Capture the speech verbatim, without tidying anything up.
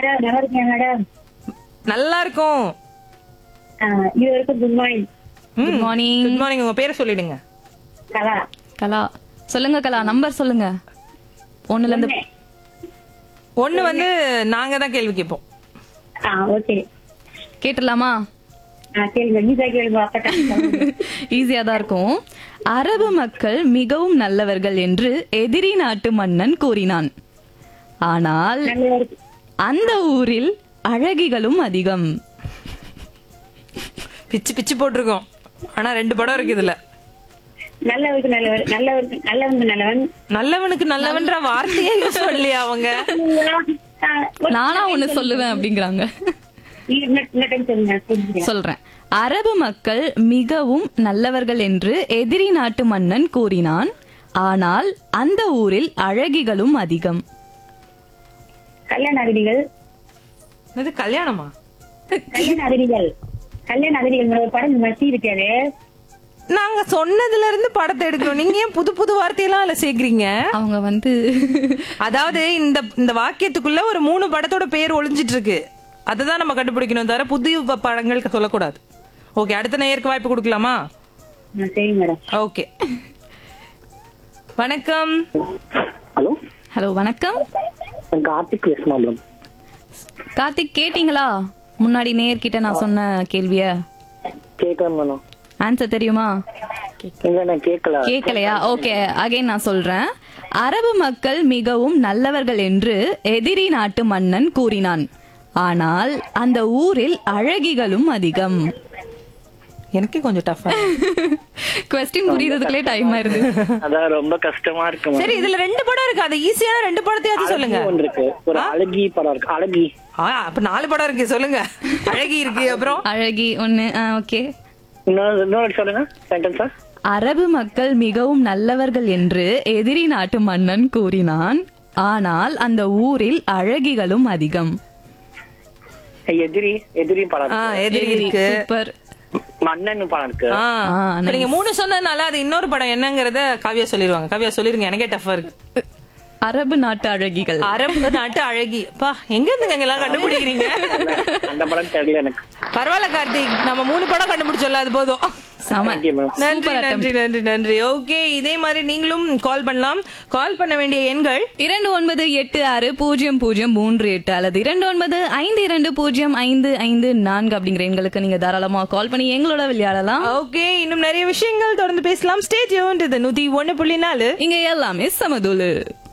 Madam நல்லா இருக்கேன் madam. நல்லா இருக்கும். இது வரைக்கும் good morning. Good morning. Good morning. உங்க பேரை சொல்லிடுங்க. கலா. கலா சொல்லுங்க. கலா நம்பர் சொல்லுங்க. ஒண்ணுல இருந்து ஒண்ணு வந்து நாங்க தான் கேள்வி கேட்போம். ஓகே கேட்டுடலாமா? கேளுங்க. நீதா கேளுங்க. அப்பட்டா ஈஸியா தான் இருக்கும். அரபு மக்கள் மிகவும் நல்லவர்கள் என்று எதிரி நாட்டு மன்னன் கூறினான். ஆனால் நல்லா இருக்கு. அந்த ஊரில் அழகிகளும் அதிகம். பிச்சு பிச்சு போட்டிருக்கோம். ஆனா ரெண்டு படம் இருக்கு இதுல. நல்லவருக்கு நல்லவர், நல்லவருக்கு நல்லவங்க நல்லவன். நல்லவனுக்கு நல்லவன்ற வார்த்தையே யூஸ் பண்ணலையா அவங்க? நானா ஒண்ணு சொல்லுவேன் அப்படிங்கிறாங்க. சொல்றேன். அரபு மக்கள் மிகவும் நல்லவர்கள் என்று எதிரி நாட்டு மன்னன் கூறினான். ஆனால் அந்த ஊரில் அழகிகளும் அதிகம். கல்யாண அகதிகள். இது கல்யாணமா? கல்யாண அகதிகள். கல்யாண அகதிகள் ஒரு படம் மசி இருக்காது. நாங்க சொன்னதுல இருந்து படத்தை எடுக்கணும். நீங்க ஏன் புது புது வார்த்தையெல்லாம் அதுல சேர்க்கறீங்க? அவங்க வந்து அதாவது இந்த இந்த வாக்கியத்துக்குள்ள ஒரு மூணு படத்தோட பேர் ஒளிஞ்சிட்டு இருக்கு. அததான் நம்ம கண்டுபிடிக்கணும், தவிர புது படங்களுக்கு சொல்லக்கூடாது. ஓகே, அடுத்த நேயருக்கு வாய்ப்பு கொடுக்கலாமா? சரி மேடம். ஓகே, வணக்கம். ஹலோ ஹலோ வணக்கம். கார்த்திக் பேசுமா மேடம்? கார்த்திக் கேட்டீங்களா முன்னாடி நேயர்கிட்ட நான் சொன்ன கேள்விய? கேட்கல மேடம். ஆன்சர் தெரியுமா? இல்ல நான் கேட்கல. கேட்கலையா? ஓகே, அகைன் நான் சொல்றேன். அரபு மக்கள் மிகவும் நல்லவர்கள் என்று எதிரி நாட்டு மன்னன் கூறினான். ஆனால் அந்த ஊரில் அழகிகளும் அதிகம். எனக்கு கொஞ்சம் டஃபா. क्वेश्चन புரியுறதுக்குள்ளே டைம் ஆயிருது. அதான் ரொம்ப கஷ்டமா இருக்கு. சரி, இதுல ரெண்டு படம் இருக்கு. அது ஈஸியான ரெண்டு படத்தையாவது சொல்லுங்க. ஒன்று இருக்கு, ஒரு அழகி படம் இருக்கு. அழகி. ஆ, அப்ப நாலு படம் இருக்கு. சொல்லுங்க. அழகி இருக்கு, அப்புறம் அழகி ஒண்ணு. ஓகே, இன்னொரு இன்னொரு சொல்லுங்க சென்டென்ஸா. அரபு மக்கள் மிகவும் நல்லவர்கள் என்று எதிரி நாட்டு மன்னன் கூறினான். ஆனால் அந்த ஊரில் அழகிகளும் அதிகம். எதிரி எதிரி படம் ஆ, இருக்கு. எதிரி இருக்கு. சூப்பர். மன்னன் படம் இருக்கு. ஆ, ஆ, இப்ப நீங்க மூணு சொன்னதுனால அது இன்னொரு படம் என்னங்கறத காவியா சொல்லிருவாங்க. காவியா சொல்லிருங்க, எனக்கே டஃபா இருக்கு. அரபு நாட்டு அழகிகள். அரபு நாட்டு அழகி. பா, எங்க இருந்து எல்லாம் கண்டுபிடிக்கிறீங்க? அந்த படம் தெரியல எனக்கு. பரவாயில்ல கார்த்திக், நம்ம மூணு படம் கண்டுபிடிச்சோம்ல, அது போதும். சம. Thank you, ma'am. நன்றி Super attempt. நன்றி நன்றி நன்றி. ஓகே, இதே மாதிரி நீங்களும் கால் பண்ணலாம். கால் பண்ண வேண்டிய எண்கள் இரண்டு ஒன்பது எட்டு ஆறு பூஜ்ஜியம் பூஜ்ஜியம் மூன்று எட்டு அல்லது இரண்டு ஒன்பது ஐந்து இரண்டு பூஜ்ஜியம் ஐந்து ஐந்து நான்கு அப்படிங்கிற எண்களுக்கு நீங்க தாராளமா கால் பண்ணி எங்களோட விளையாடலாம். ஓகே, இன்னும் நிறைய விஷயங்கள் தொடர்ந்து பேசலாம். Stay tuned. இது நூத்தி ஒன்னு புள்ளி நாலு. இங்க எல்லாமே சமதுலு.